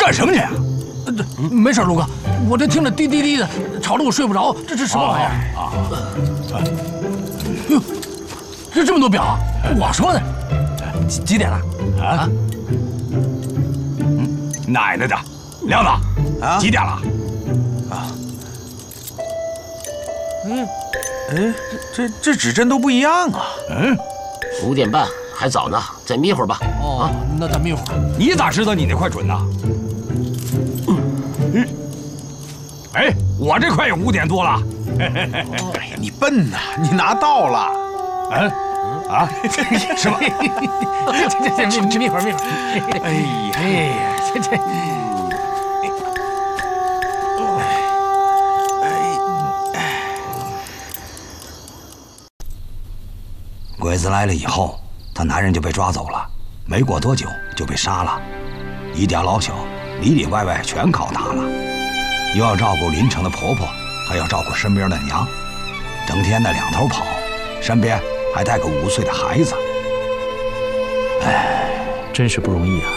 干什么你？ 没事，陆哥，我这听着滴滴滴的，吵得我睡不着。这是什么玩意儿啊？哟，这么多表啊！我说呢，几点了？啊？ 奶奶的，亮子，啊，几点了？啊？ 这指针都不一样啊。 5点半，还早呢，再眯会儿吧。 哦，那再眯会儿。 你咋知道你那块准呢？哎，我这块也5点多了。 哎呀，你笨呐，你拿到了。 是吧？ 这眯会儿。哎呀，这。 鬼子来了以后，他男人就被抓走了，没过多久就被杀了，一家老小里里外外全靠他了，又要照顾邻城的婆婆，还要照顾身边的娘，整天的两头跑，身边还带个5岁的孩子。哎， 真是不容易啊。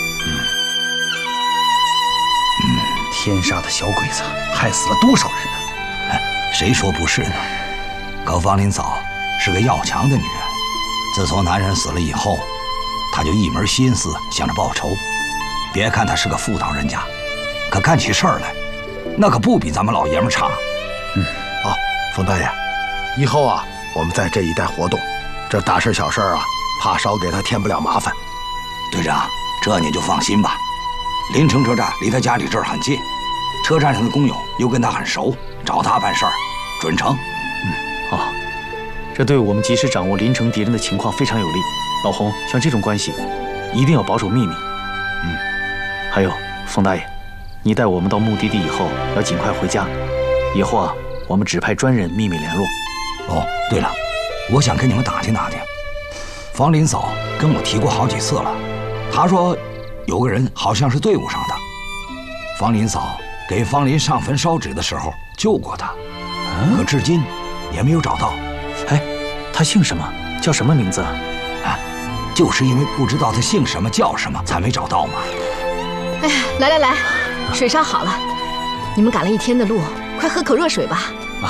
天杀的小鬼子，害死了多少人呢？ 谁说不是呢？可方林嫂是个要强的女人，自从男人死了以后，她就一门心思想着报仇。别看她是个妇道人家，可干起事儿来，那可不比咱们老爷们差。 冯大爷，以后啊，我们在这一带活动，这大事小事啊，怕少给他添不了麻烦。 队长，这你就放心吧。临城车站离他家里这儿很近，车站上的工友又跟他很熟，找他办事儿，准成。 这对我们及时掌握临城敌人的情况非常有利。老洪，像这种关系，一定要保守秘密。还有，冯大爷，你带我们到目的地以后，要尽快回家。以后啊，我们只派专人秘密联络。 哦，对了，我想跟你们打听打听，方林嫂跟我提过好几次了，她说有个人好像是队伍上的，方林嫂给方林上坟烧纸的时候救过他，可至今也没有找到。 哎，他姓什么？叫什么名字啊？ 就是因为不知道他姓什么叫什么，才没找到嘛。 哎呀，来，水烧好了，你们赶了一天的路，快喝口热水吧。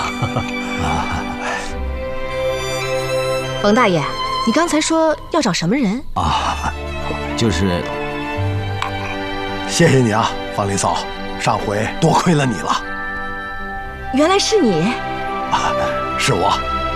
冯大爷，你刚才说要找什么人啊？就是， 谢谢你啊，方林嫂，上回多亏了你了。 原来是你。 是我。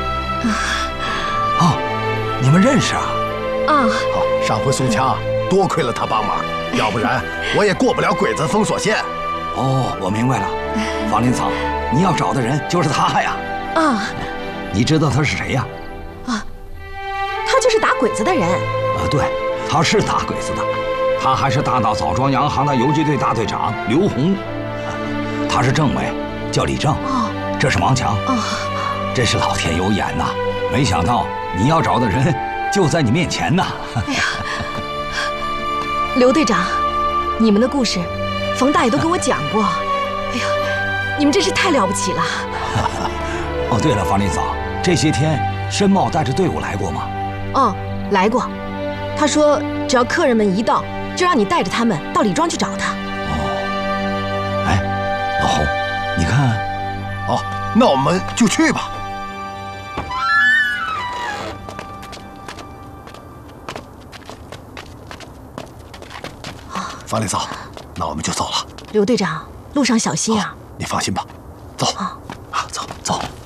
你们认识啊？ 上回宋强多亏了他帮忙，要不然我也过不了鬼子封锁线。 我明白了，方林嫂，你要找的人就是他呀。你知道他是谁呀？ 他就是打鬼子的人。 对，他是打鬼子的，他还是大道枣庄洋行的游击队大队长刘洪，他是政委，叫李正。这是王强。真是老天有眼呐！没想到你要找的人就在你面前呢。 哎呀，刘队长，你们的故事，冯大爷都跟我讲过。哎呀，你们真是太了不起了。 对了，方林嫂，这些天申茂带着队伍来过吗？ 来过。他说只要客人们一到，就让你带着他们到李庄去找他。 老洪，你看。 那我们就去吧。方林嫂，那我们就走了。 刘队长，路上小心啊！ 你放心吧，走。走。